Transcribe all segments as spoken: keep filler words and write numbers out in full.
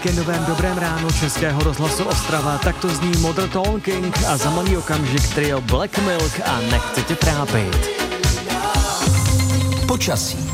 víkendovém Dobrém ránu Českého rozhlasu Ostrava. Takto zní Modern Talking a za malý okamžik trio Black Milk a Nechci tě trápit. Počasí.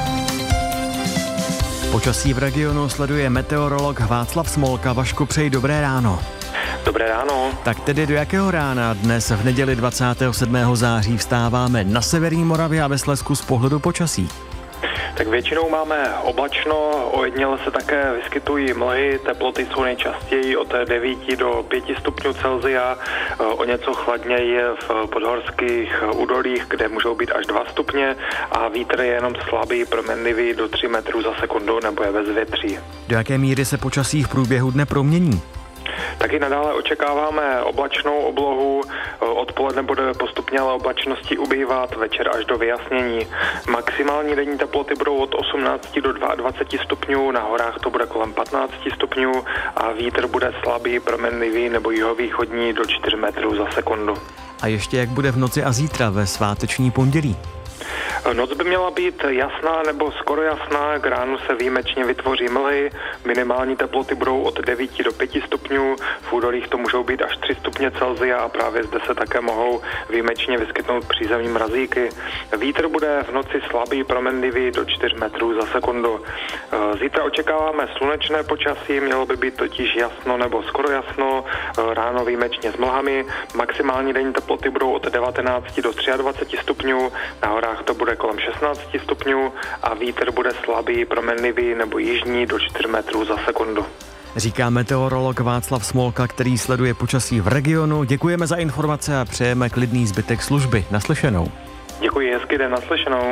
Počasí v regionu sleduje meteorolog Václav Smolka. Vašku, přeji dobré ráno. Dobré ráno. Tak tedy do jakého rána dnes v neděli dvacátého sedmého září vstáváme na severní Moravě a ve Slezsku z pohledu počasí? Tak většinou máme oblačno, ojediněle se také vyskytují mlhy, teploty jsou nejčastěji od devět do pěti stupňů Celsia, o něco chladněji v podhorských údolích, kde můžou být až dva stupně a vítr je jenom slabý, proměnlivý do tří metrů za sekundu nebo je bez větří. Do jaké míry se počasí v průběhu dne promění? Taky nadále očekáváme oblačnou oblohu, odpoledne bude postupně ale oblačnosti ubývat, večer až do vyjasnění. Maximální denní teploty budou od osmnácti do dvaceti dvou stupňů, na horách to bude kolem patnácti stupňů a vítr bude slabý, proměnlivý nebo jihovýchodní do čtyř metrů za sekundu. A ještě jak bude v noci a zítra ve sváteční pondělí? Noc by měla být jasná nebo skoro jasná, k ránu se výjimečně vytvoří mlhy, minimální teploty budou od devíti do pěti stupňů, v údolích to můžou být až tři stupně Celsia a právě zde se také mohou výjimečně vyskytnout přízemní mrazíky. Vítr bude v noci slabý, proměnlivý do čtyř metrů za sekundu. Zítra očekáváme slunečné počasí, mělo by být totiž jasno nebo skoro jasno, ráno výjimečně s mlhami, maximální denní teploty budou od devatenácti do dvaceti tří stupňů, na horách to bude kolem šestnácti stupňů a vítr bude slabý, proměnlivý nebo jižní do čtyř metrů za sekundu. Říká meteorolog Václav Smolka, který sleduje počasí v regionu. Děkujeme za informace a přejeme klidný zbytek služby. Naslyšenou. Děkuji, hezký den, naslyšenou.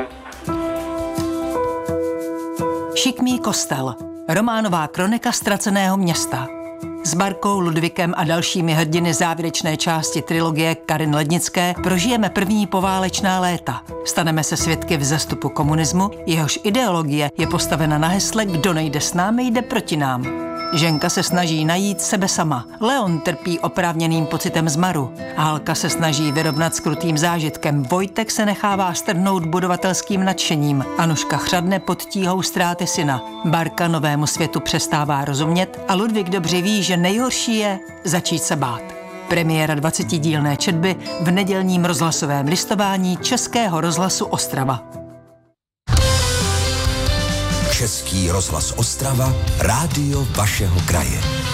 Šikmý kostel. Románová kronika ztraceného města. S Barkou, Ludvíkem a dalšími hrdiny závěrečné části trilogie Karin Lednické prožijeme první poválečná léta. Staneme se svědky vzestupu komunismu, jehož ideologie je postavena na hesle Kdo nejde s námi, jde proti nám. Ženka se snaží najít sebe sama. Leon trpí oprávněným pocitem zmaru. Halka se snaží vyrovnat s krutým zážitkem. Vojtek se nechává strhnout budovatelským nadšením. Anuška chřadne pod tíhou ztráty syna. Barka novému světu přestává rozumět a Ludvík dobře ví, že nejhorší je začít se bát. Premiéra dvacetidílné četby v nedělním rozhlasovém listování Českého rozhlasu Ostrava. Český rozhlas Ostrava, rádio vašeho kraje.